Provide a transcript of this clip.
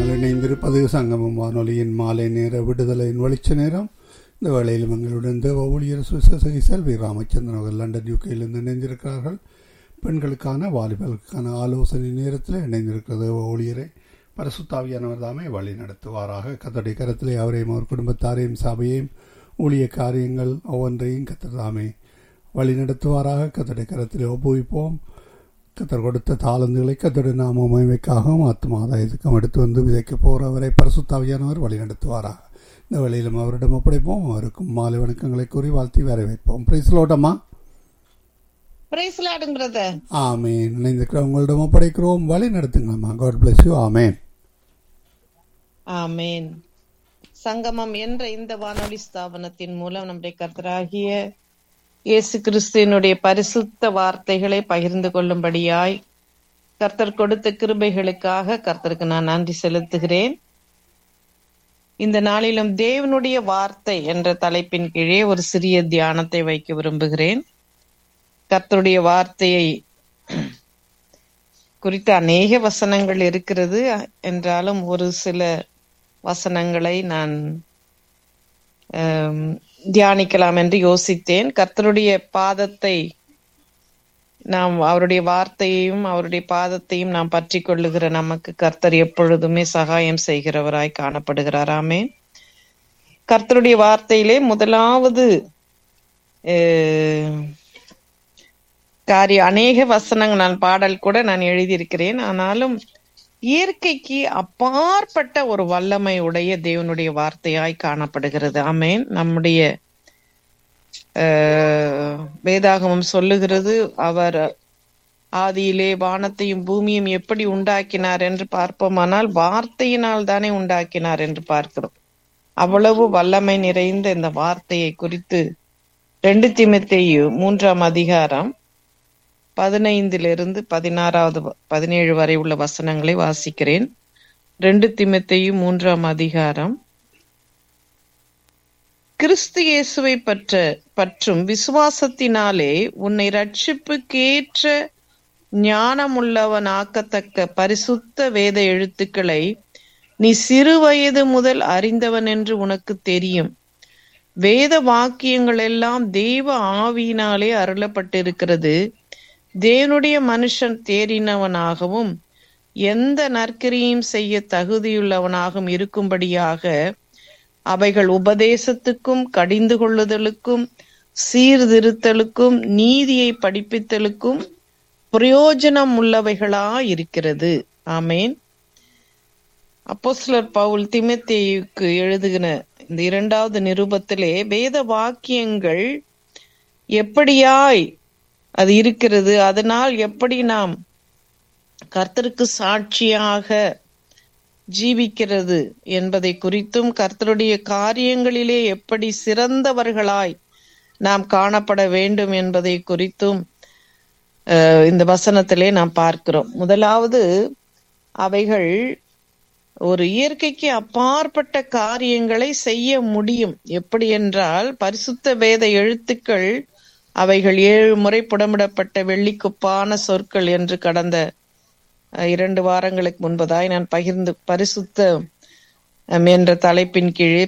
நீங்கள் இணைந்திருப்பது சங்கமம் வானொலியின் மாலை நேர விடுதலையின் வெளிச்ச நேரம். இந்த வேளையிலும் எங்களுடன் தேவ ஊழியர் சுவிசேஷகி செல்வி ராமச்சந்திரன் அவர்கள் லண்டன் யூகேயிலிருந்து இணைந்திருக்கிறார்கள். பெண்களுக்கான வாலிபர்களுக்கான ஆலோசனை நேரத்தில் இணைந்திருக்கிற தேவ ஊழியரை பரிசுத்தாவியானவர் தாமே வழி நடத்துவாராக. கர்த்தருடைய கரத்திலே அவரையும் அவர் குடும்பத்தாரையும் சபையையும் ஊழிய காரியங்கள் ஒவ்வொன்றையும் கர்த்தர் தாமே வழி நடத்துவாராக. கர்த்தருடைய கரத்திலே ஒப்புவிப்போம். கர்த்தர் கொடுத்த தாளந்துகளை கர்த்தருடைய நாம மகிமைக்காகவும் ஆத்மாதாயத்துக்கும் எடுத்து வந்து விதைக்க போகிறவரை பரிசுத்தாவியானவர் வழி நடத்துவாராக. இந்த வேளையிலும் அவரிடம் ஒப்படைப்போம். அவருக்கும் மாலை வணக்கங்களை கூறி வாழ்த்தி வரவேற்போம். பிரைஸ் லோட்டமா. ஆமேன். இணைந்திருக்கிற உங்களிடம் ஒப்படைக்கிறோம். வழி நடத்துங்களா. God bless you. ஆமேன். ஆமேன். சங்கமம் என்ற இந்த வானொலி ஸ்தாபனத்தின் மூலம் நம்முடைய கர்த்தராகிய இயேசு கிறிஸ்துவினுடைய பரிசுத்த வார்த்தைகளை பகிர்ந்து கொள்ளும்படியாய் கர்த்தர் கொடுத்த கிருபைகளுக்காக கர்த்தருக்கு நான் நன்றி செலுத்துகிறேன். இந்த நாளிலும் தேவனுடைய வார்த்தை என்ற தலைப்பின் கீழே ஒரு சிறிய தியானத்தை வைக்க விரும்புகிறேன். கர்த்தருடைய வார்த்தையை குறித்து அநேக வசனங்கள் இருக்கிறது. என்றாலும் ஒரு சில வசனங்களை நான் தியானிக்கலாம் என்று யோசித்தேன். கர்த்தருடைய பாதத்தை நாம், அவருடைய வார்த்தையையும் அவருடைய பாதத்தையும் நாம் பற்றி கொள்ளுகிற நமக்கு கர்த்தர் எப்பொழுதுமே சகாயம் செய்கிறவராய் காணப்படுகிறார். ஆமென். கர்த்தருடைய வார்த்தையிலே முதலாவது காரியம், அநேக வசனங்கள், நான் பாடல் கூட நான் எழுதியிருக்கிறேன். ஆனாலும் இயற்கைக்கு அப்பாற்பட்ட ஒரு வல்லமை உடைய தேவனுடைய வார்த்தையாய் காணப்படுகிறது. ஆமென். நம்முடைய வேதாகமம் சொல்லுகிறது, அவர் ஆதியிலே வானத்தையும் பூமியும் எப்படி உண்டாக்கினார் என்று பார்ப்போமானால் வார்த்தையினால் தானே உண்டாக்கினார் என்று பார்க்கிறோம். அவ்வளவு வல்லமை நிறைந்த இந்த வார்த்தையை குறித்து 2 தீமோத்தேயு 3ஆம் அதிகாரம் 15 17 வரை உள்ள வசனங்களை வாசிக்கிறேன். 2 தீமோத்தேயு 3ஆம் அதிகாரம். கிறிஸ்து இயேசுவை பற்றும் விசுவாசத்தினாலே உன்னை ரட்சிப்புக்கேற்ற ஞானமுள்ளவன் ஆக்கத்தக்க பரிசுத்த வேத எழுத்துக்களை நீ சிறு வயது முதல் அறிந்தவன் என்று உனக்கு தெரியும். வேத வாக்கியங்கள் எல்லாம் தெய்வ ஆவியினாலே அருளப்பட்டிருக்கிறது. தேவனுடைய மனுஷன் தேறினவனாகவும் எந்த நற்கிரியும் செய்ய தகுதியுள்ளவனாகவும் இருக்கும்படியாக அவைகள் உபதேசத்துக்கும் கடிந்து கொள்ளுதலுக்கும் சீர்திருத்தலுக்கும் நீதியை படிப்பித்தலுக்கும் பிரயோஜனம் உள்ளவைகளா இருக்கிறது. ஆமேன். அப்போஸ்தலர் பவுல் தீமோத்தேயுக்கு எழுதுகிற இந்த 2வது நிருபத்திலே வேத வாக்கியங்கள் எப்படியாய் அது இருக்கிறது, அதனால் எப்படி நாம் கர்த்தருக்கு சாட்சியாக ஜீவிக்கிறது என்பதை குறித்தும், கர்த்தருடைய காரியங்களிலே எப்படி சிறந்தவர்களாய் நாம் காணப்பட வேண்டும் என்பதை குறித்தும் இந்த வசனத்திலே நாம் பார்க்கிறோம். முதலாவது, அவைகள் ஒரு இயற்கைக்கு அப்பாற்பட்ட காரியங்களை செய்ய முடியும். எப்படி என்றால், பரிசுத்த வேத எழுத்துக்கள் அவைகள் 7 முறை புடமிடப்பட்ட வெள்ளிக்குப்பான சொற்கள் என்று கடந்த 2 வாரங்களுக்கு முன்பதாய் நான் பரிசுத்த என்ற தலைப்பின் கீழே